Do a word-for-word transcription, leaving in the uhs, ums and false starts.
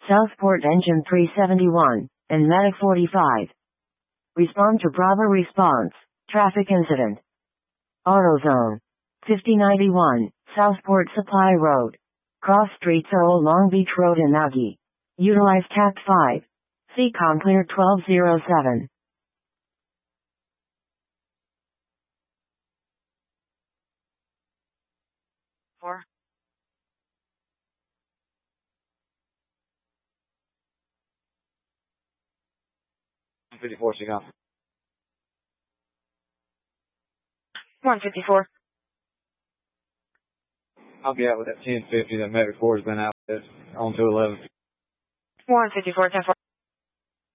Southport Engine three seventy-one, and Medic forty-five. Respond to Bravo response. Traffic incident. AutoZone. fifty ninety-one, Southport Supply Road. Cross streets are Old Long Beach Road and Nagy. Utilize Cat five. C COM clear twelve oh seven. Four. fifty-four, C COM. one fifty-four. I'll be out with that ten fifty that Medic four has been out with on two eleven. one fifty-four, ten four.